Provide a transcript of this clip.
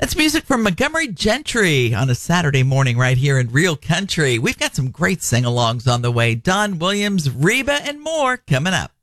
That's music from Montgomery Gentry on a Saturday morning right here in Real Country. We've got some great sing-alongs on the way. Don Williams, Reba, and more coming up.